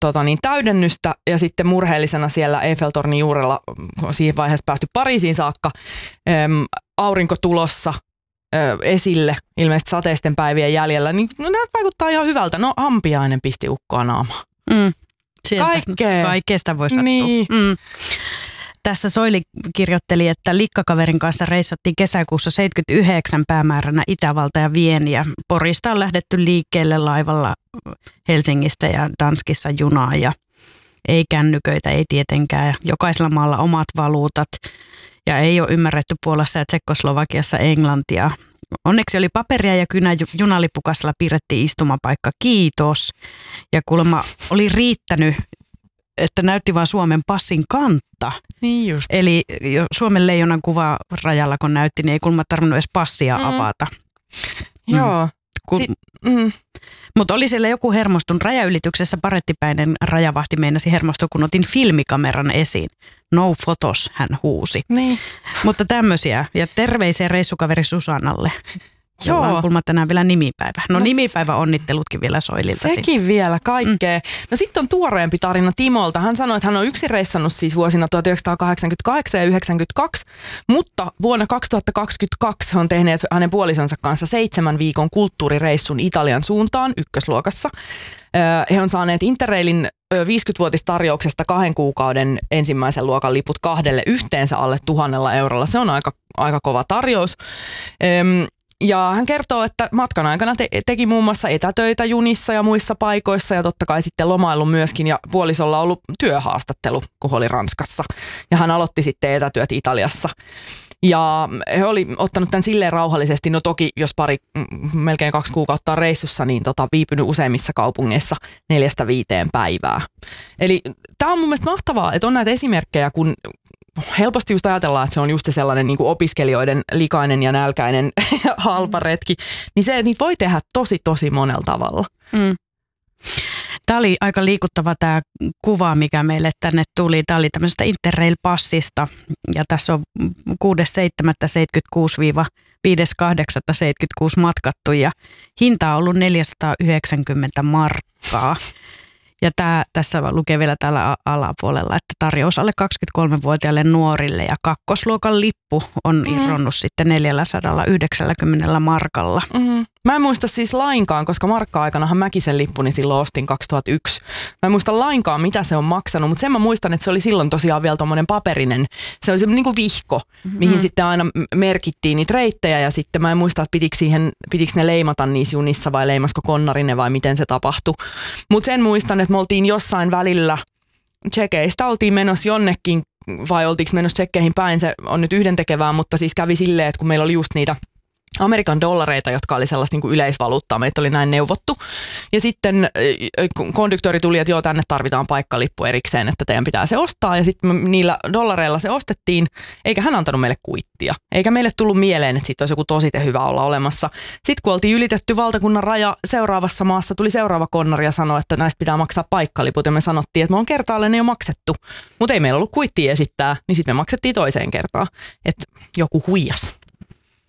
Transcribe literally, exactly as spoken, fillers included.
tota niin, täydennystä ja sitten murheellisena siellä Eiffeltornin juurella siihen vaiheessa päästy Pariisiin saakka. Äm, aurinko tulossa ö, esille ilmeisesti sateisten päivien jäljellä, niin no, nämä vaikuttaa ihan hyvältä. No ampiainen pisti ukkoa naamaan. Mm, Kaikkea. Kaikkeesta voi sattua. Niin. Mm. Tässä Soili kirjoitteli, että likkakaverin kanssa reissattiin kesäkuussa seitsemänkymmentäyhdeksän päämääränä Itävalta ja Vieni. Ja Porista on lähdetty liikkeelle laivalla Helsingistä ja Danskissa junaa ja ei kännyköitä, ei tietenkään. Ja jokaisella maalla omat valuutat ja ei ole ymmärretty Puolassa ja Tsekkoslovakiassa englantia. Onneksi oli paperia ja kynä junalipukasella piirrettiin istumapaikka. Kiitos. Ja kuulemma oli riittänyt, että näytti vaan Suomen passin kantta. Niin just. Eli Suomen leijonan kuva rajalla kun näytti, niin ei kuulemma tarvinnut edes passia mm. avata. Mm. Joo. Kun, mm. Mutta oli siellä joku hermostunut. Rajaylityksessä parettipäinen rajavahti meinasi hermostua, kun otin filmikameran esiin. No photos, hän huusi. Niin. Mutta tämmöisiä. Ja terveisiä reissukaveri Susannalle. Jolla on kuulemma tänään vielä nimipäivä. No, no nimipäivä onnittelutkin vielä Soililta. Sekin vielä, kaikkea. Mm. No sitten on tuoreempi tarina Timolta. Hän sanoi, että hän on yksin reissannut siis vuosina tuhatyhdeksänsataakahdeksankymmentäkahdeksan ja yhdeksänkymmentäkaksi, mutta vuonna kaksituhattakaksikymmentäkaksi hän on tehneet hänen puolisonsa kanssa seitsemän viikon kulttuurireissun Italian suuntaan ykkösluokassa. He on saaneet Interrailin viisikymmenvuotistarjouksesta kahden kuukauden ensimmäisen luokan liput kahdelle yhteensä alle tuhannella eurolla. Se on aika, aika kova tarjous. Ja hän kertoo, että matkan aikana te- teki muun muassa etätöitä junissa ja muissa paikoissa ja totta kai sitten lomaillut myöskin ja puolisolla on ollut työhaastattelu, kun oli Ranskassa. Ja hän aloitti sitten etätyöt Italiassa. Ja he oli ottanut tämän silleen rauhallisesti, no toki jos pari, melkein kaksi kuukautta on reissussa, niin tota, viipynyt useimmissa kaupungeissa neljästä viiteen päivää. Eli tämä on mun mielestä mahtavaa, että on näitä esimerkkejä, kun helposti just ajatellaan, että se on just sellainen niin kuin opiskelijoiden likainen ja nälkäinen halpa retki, niin se, niitä voi tehdä tosi tosi monella tavalla. Mm. Tämä oli aika liikuttava tämä kuva, mikä meille tänne tuli. Tämä oli tämmöisestä Interrail-passista ja tässä on kuudes seitsemättä seitsemänkymmentäkuusi viides kahdeksatta seitsemänkymmentäkuusi matkattu ja hinta on ollut neljäsataayhdeksänkymmentä markkaa. Ja tämä, tässä lukee vielä täällä alapuolella, että tarjous alle kaksikymmentäkolmevuotiaille nuorille ja kakkosluokan lippu on mm. irronnut sitten neljäsataayhdeksänkymmentä markalla. Mm. Mä en muista siis lainkaan, koska markka-aikanahan mäkin sen lippuni silloin ostin kaksituhattayksi. Mä en muista lainkaan, mitä se on maksanut, mutta sen mä muistan, että se oli silloin tosiaan vielä tommonen paperinen. Se oli semmoinen niin kuin vihko, mm-hmm. mihin sitten aina merkittiin niitä reittejä ja sitten mä en muista, että pitikö, siihen, pitikö ne leimata niissä junissa vai leimasko konnarine vai miten se tapahtui. Mutta sen muistan, että me oltiin jossain välillä, tsekeistä oltiin menossa jonnekin vai oltiinko menossa tsekkeihin päin, se on nyt yhdentekevää, mutta siis kävi silleen, että kun meillä oli just niitä Amerikan dollareita, jotka oli sellaista niin kuin yleisvaluuttaa, meitä oli näin neuvottu. Ja sitten konduktööri tuli, että joo, tänne tarvitaan paikkalippu erikseen, että teidän pitää se ostaa. Ja sitten niillä dollareilla se ostettiin, eikä hän antanut meille kuittia. Eikä meille tullut mieleen, että siitä olisi joku tosite hyvä olla olemassa. Sitten kun oltiin ylitetty valtakunnan raja seuraavassa maassa, tuli seuraava konnari ja sanoi, että näistä pitää maksaa paikkaliput. Ja me sanottiin, että me on kertaalleen jo maksettu. Mutta ei meillä ollut kuittia esittää, niin sitten me maksettiin toiseen kertaan. Että joku huijas.